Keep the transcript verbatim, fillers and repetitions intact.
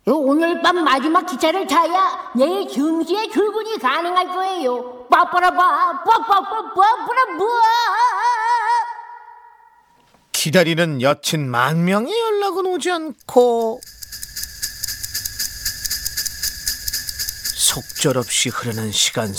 오늘 밤 마지막 기차를 타야 내일 증시에 출근이 가능할 거예요. 빠빠라빠 빠빠빠빠빠라빠. 기다리는 여친 만 명의 연락은 오지 않고 속절없이 흐르는 시간